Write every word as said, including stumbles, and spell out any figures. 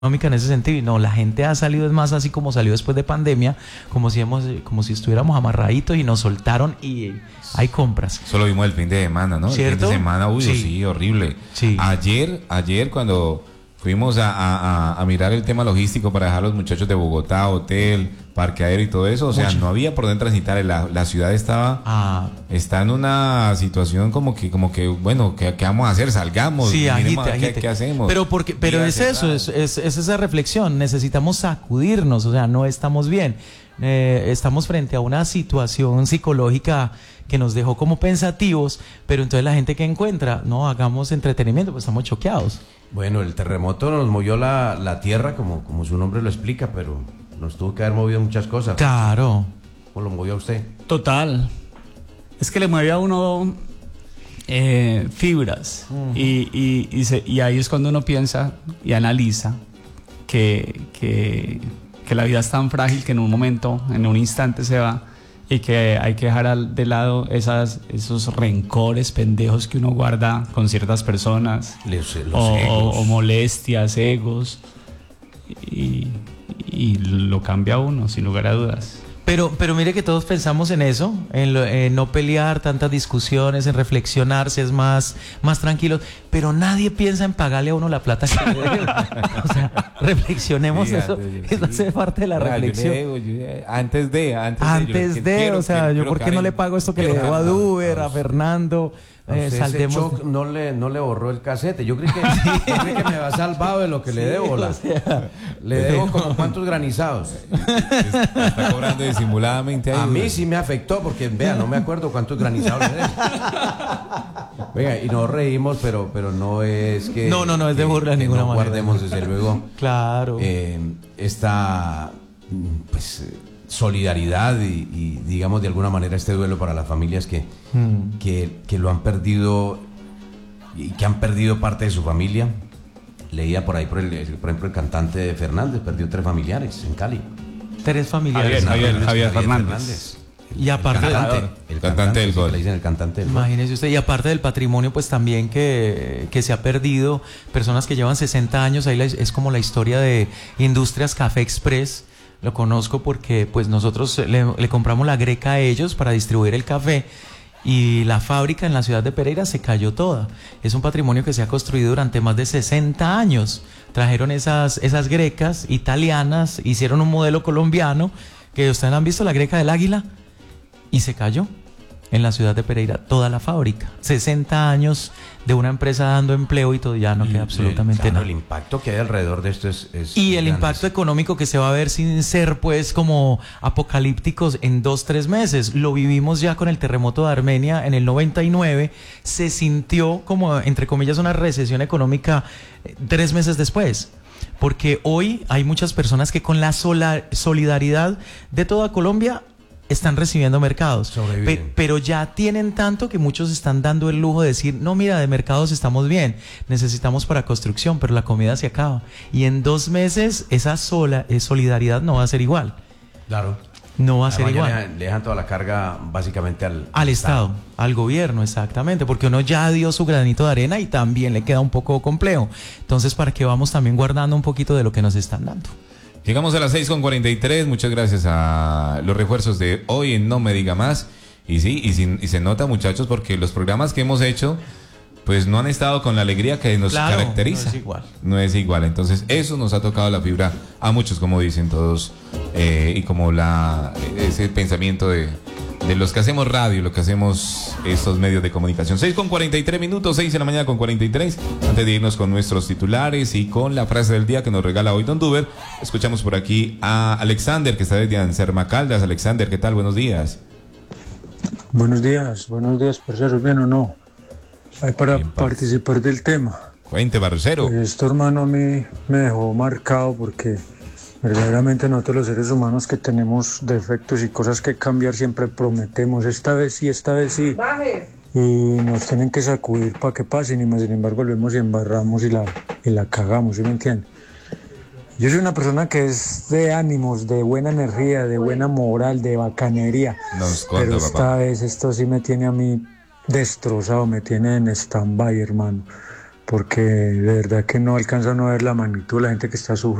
económica en ese sentido, y no, la gente ha salido, es más, así como salió después de pandemia, como si hemos, como si estuviéramos amarraditos y nos soltaron y hay compras. Solo vimos el fin de semana, ¿no? ¿Cierto? El fin de semana, uy, sí, sí horrible. Sí. Ayer, ayer cuando fuimos a, a, a mirar el tema logístico para dejar a los muchachos de Bogotá, hotel, parqueadero y todo eso, o sea, Mucho. no había por dónde transitar, la, la ciudad estaba ah. está en una situación como que, como que bueno, ¿qué, qué vamos a hacer? Salgamos, sí, miremos agite, qué, agite. qué hacemos. Pero, porque, pero es eso, es, es, es esa reflexión, necesitamos sacudirnos, o sea, no estamos bien. Eh, estamos frente a una situación psicológica que nos dejó como pensativos, pero entonces la gente que encuentra, no, hagamos entretenimiento, pues estamos choqueados. Bueno, el terremoto nos movió la, la tierra, como, como su nombre lo explica, pero nos tuvo que haber movido muchas cosas. Claro. ¿Cómo lo movió a usted? Total. Es que le mueve a uno eh, fibras. Uh-huh. y, y, y, se, y ahí es cuando uno piensa y analiza que, que, que la vida es tan frágil que en un momento, en un instante se va, y que hay que dejar al, de lado esas, esos rencores pendejos que uno guarda con ciertas personas, los, los o, egos. o, o molestias, egos, y, y lo cambia uno, sin lugar a dudas. Pero, pero mire que todos pensamos en eso, en, lo, en no pelear, tantas discusiones, en reflexionarse, es más, más tranquilo, pero nadie piensa en pagarle a uno la plata que le debe. O sea, reflexionemos sí, eso, antes, eso sí. hace parte de la ah, reflexión. Yo le debo, yo, antes de, antes, antes de, de, quiero, o sea, quiero, yo quiero por qué no le pago esto que le debo a Duber, a Fernando. Eh, saldemos... no, le, no le borró el casete. Yo creí que, yo creí que me había salvado de lo que sí, le debo. La, o sea, le debo como cuántos granizados. Está cobrando disimuladamente ahí. A mí sí me afectó porque, vea, no me acuerdo cuántos granizados le debo. Venga, y nos reímos, pero, pero no es que... No, no, no es de burla de ninguna no manera. Guardemos desde luego. Claro. Eh, esta, pues... solidaridad y, y digamos de alguna manera este duelo para las familias que, mm. que, que lo han perdido y que han perdido parte de su familia. Leía por ahí, por, el, por ejemplo, el cantante de Fernández perdió tres familiares en Cali. Tres familiares. Javier, Javier, Javier Fernández. Fernández. Y aparte el cantante, del el cantante del gol. Le dicen el cantante del gol. Imagínese usted, y aparte del patrimonio, pues también que, que se ha perdido, personas que llevan sesenta años, ahí es como la historia de Industrias Café Express. Lo conozco porque pues nosotros le, le compramos la greca a ellos para distribuir el café y la fábrica en la ciudad de Pereira se cayó toda. Es un patrimonio que se ha construido durante más de sesenta años. Trajeron esas, esas grecas italianas, hicieron un modelo colombiano, que ustedes han visto, la greca del águila, y se cayó en la ciudad de Pereira toda la fábrica. sesenta años de una empresa dando empleo y todo, ya no queda absolutamente claro, nada. El impacto que hay alrededor de esto es... es y el grande. impacto económico que se va a ver sin ser pues como apocalípticos en dos, tres meses. Lo vivimos ya con el terremoto de Armenia en el noventa y nueve. Se sintió como, entre comillas, una recesión económica eh, tres meses después. Porque hoy hay muchas personas que con la sola, solidaridad de toda Colombia están recibiendo mercados, Pe- pero ya tienen tanto que muchos están dando el lujo de decir, no, mira, de mercados estamos bien, necesitamos para construcción, pero la comida se acaba. Y en dos meses esa sola eh, solidaridad no va a ser igual. Claro. No va a ser igual. Le dejan, le dejan toda la carga básicamente al, al Estado, Estado, al gobierno, exactamente, porque uno ya dio su granito de arena y también le queda un poco complejo. Entonces, ¿para qué vamos también guardando un poquito de lo que nos están dando? Llegamos a las seis con cuarenta y tres, muchas gracias a los refuerzos de hoy en No Me Diga Más. Y sí, y, sin, y se nota, muchachos, porque los programas que hemos hecho, pues no han estado con la alegría que nos claro, caracteriza. No es igual. No es igual, entonces eso nos ha tocado la fibra a muchos, como dicen todos, eh, y como la ese pensamiento de, de los que hacemos radio, lo que hacemos estos medios de comunicación. seis con cuarenta y tres minutos, seis de la mañana con cuarenta y tres. Antes de irnos con nuestros titulares y con la frase del día que nos regala hoy Don Duber, escuchamos por aquí a Alexander, que está desde Anserma Caldas. Alexander, ¿qué tal? Buenos días. Buenos días, buenos días, parcero, ¿bien o no? Hay para Bien, participar del tema. Cuente, parcero. Pues esto, hermano, a mí me dejó marcado porque verdaderamente nosotros los seres humanos que tenemos defectos y cosas que cambiar siempre prometemos, esta vez sí, esta vez sí. Y nos tienen que sacudir para que pasen y más sin embargo volvemos y embarramos y la, y la cagamos, ¿sí me entienden? Yo soy una persona que es de ánimos, de buena energía, de buena moral, de bacanería. Nos cuenta, pero esta papá. vez esto sí me tiene a mí destrozado, me tiene en stand-by, hermano. porque de verdad que no alcanza a no ver la magnitud de la gente que está sufriendo.